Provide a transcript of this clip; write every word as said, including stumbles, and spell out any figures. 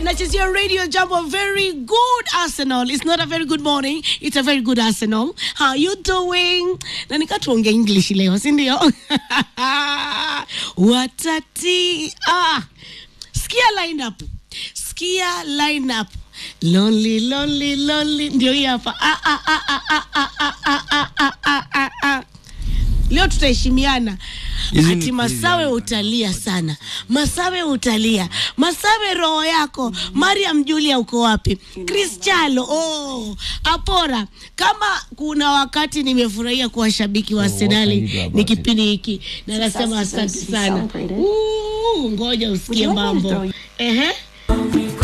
Nachezea Radio Jambo. Very good Arsenal. It's not a very good morning. It's a very good Arsenal. How you doing? Na nikatuongea English leo, si ndio? Watati. Ah. Skia line up. Skia line up. Lonely, lonely, lonely. Ndio hii hapa. Ah ah ah ah ah ah ah ah ah ah ah ah. Leo tutaheshimiana. Ati Masawe utalia sana. Masawe utalia. Masawe roho yako. Mariam Julia uko wapi? Cristiano. Oh, Apora. Kama kuna wakati nimefurahia kuwa shabiki wa Arsenal ni kipindi hiki. Na nasema asante sana. Uh, ngoja usikie mambo. Ehe.